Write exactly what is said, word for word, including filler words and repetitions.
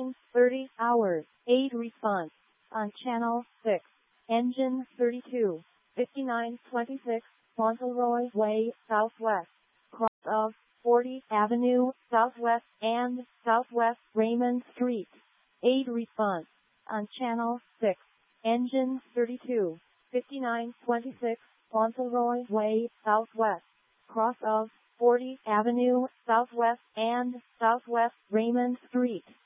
nine thirty hours, aid response on channel six. Engine thirty-two, fifty-nine twenty-six, Fauntleroy Way, Southwest, cross of fortieth Avenue, Southwest and Southwest Raymond Street. Aid response on channel six. Engine thirty-two, fifty-nine twenty-six, Fauntleroy Way, Southwest, cross of fortieth Avenue, Southwest and Southwest Raymond Street.